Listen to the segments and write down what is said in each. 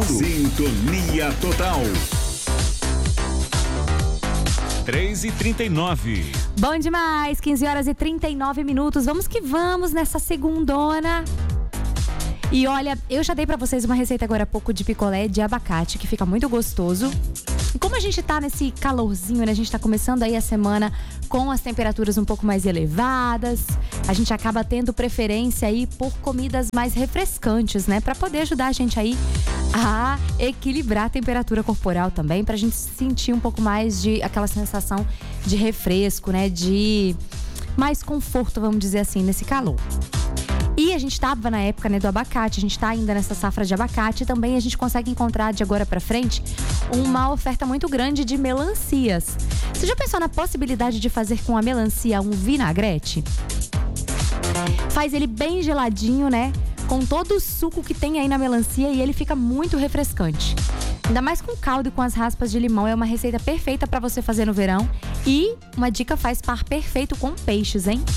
Sintonia total. 3h39. Bom demais, 15h39. Vamos que vamos nessa segundona. E olha, eu já dei pra vocês uma receita agora há pouco de picolé de abacate, que fica muito gostoso. E como a gente tá nesse calorzinho, né? A gente tá começando aí a semana com as temperaturas um pouco mais elevadas. A gente acaba tendo preferência aí por comidas mais refrescantes, né? Pra poder ajudar a gente aí a equilibrar a temperatura corporal também, pra gente sentir um pouco mais de aquela sensação de refresco, né? De mais conforto, vamos dizer assim, nesse calor. E a gente estava na época, né, do abacate, a gente está ainda nessa safra de abacate e também a gente consegue encontrar de agora para frente uma oferta muito grande de melancias. Você já pensou na possibilidade de fazer com a melancia um vinagrete? Faz ele bem geladinho, né, com todo o suco que tem aí na melancia e ele fica muito refrescante. Ainda mais com caldo e com as raspas de limão, é uma receita perfeita para você fazer no verão. E uma dica, faz par perfeito com peixes, hein?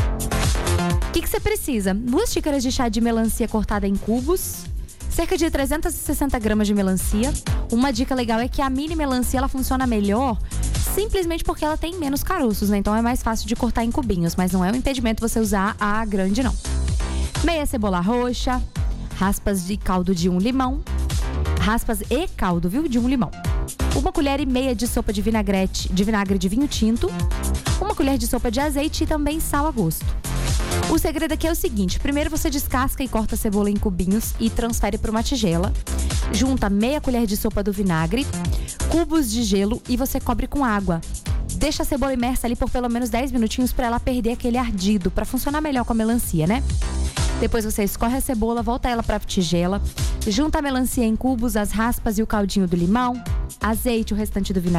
O que você precisa? 2 xícaras de chá de melancia cortada em cubos, cerca de 360 gramas de melancia. Uma dica legal é que a mini melancia ela funciona melhor simplesmente porque ela tem menos caroços, né? Então é mais fácil de cortar em cubinhos, mas não é um impedimento você usar a grande, não. Meia cebola roxa, raspas de caldo de 1 limão, raspas e caldo, viu? De 1 limão. 1 colher e meia de sopa de vinagre de vinho tinto, 1 colher de sopa de azeite e também sal a gosto. O segredo aqui é o seguinte: primeiro você descasca e corta a cebola em cubinhos e transfere para uma tigela. Junta meia colher de sopa do vinagre, cubos de gelo e você cobre com água. Deixa a cebola imersa ali por pelo menos 10 minutinhos para ela perder aquele ardido, para funcionar melhor com a melancia, né? Depois você escorre a cebola, volta ela para a tigela, junta a melancia em cubos, as raspas e o caldinho do limão, azeite, o restante do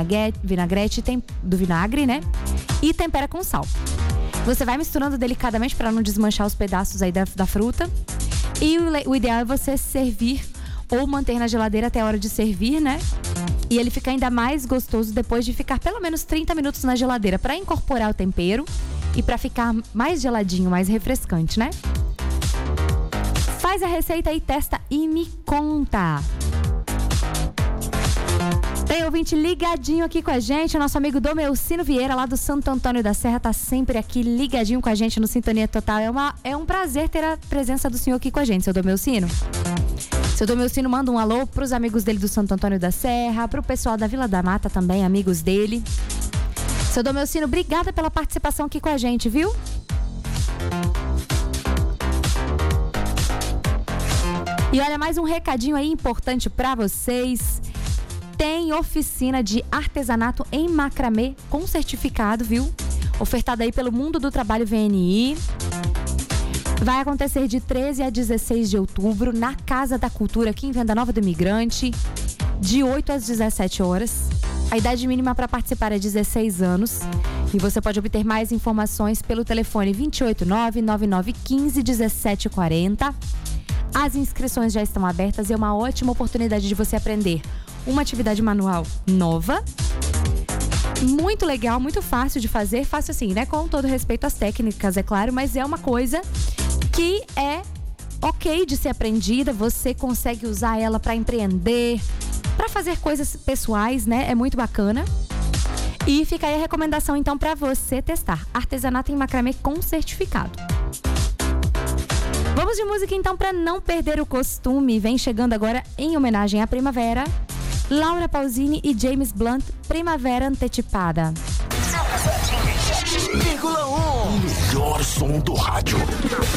do vinagre, né? E tempera com sal. Você vai misturando delicadamente para não desmanchar os pedaços aí da fruta. E o ideal é você servir ou manter na geladeira até a hora de servir, né? E ele fica ainda mais gostoso depois de ficar pelo menos 30 minutos na geladeira para incorporar o tempero e para ficar mais geladinho, mais refrescante, né? Faz a receita aí, testa e me conta. Tem ouvinte ligadinho aqui com a gente, o nosso amigo Domeucino Vieira, lá do Santo Antônio da Serra, tá sempre aqui ligadinho com a gente no Sintonia Total. É um prazer ter a presença do senhor aqui com a gente, seu Domeucino. Seu Domeucino manda um alô pros amigos dele do Santo Antônio da Serra, pro pessoal da Vila da Mata também, amigos dele. Seu Domeucino, obrigada pela participação aqui com a gente, viu? E olha, mais um recadinho aí importante pra vocês. Tem oficina de artesanato em macramê com certificado, viu? Ofertada aí pelo Mundo do Trabalho VNI. Vai acontecer de 13 a 16 de outubro na Casa da Cultura, aqui em Venda Nova do Imigrante, de 8 às 17 horas. A idade mínima para participar é 16 anos. E você pode obter mais informações pelo telefone 289-9915-1740. As inscrições já estão abertas e é uma ótima oportunidade de você aprender uma atividade manual nova, muito legal, muito fácil de fazer, fácil assim, né? Com todo respeito às técnicas, é claro, mas é uma coisa que é ok de ser aprendida, você consegue usar ela para empreender, para fazer coisas pessoais, né? É muito bacana. E fica aí a recomendação então para você testar artesanato em macramê com certificado. Vamos de música então para não perder o costume. Vem chegando agora em homenagem à primavera, Laura Pausini e James Blunt, Primavera Antecipada. 100,1. O melhor som do rádio.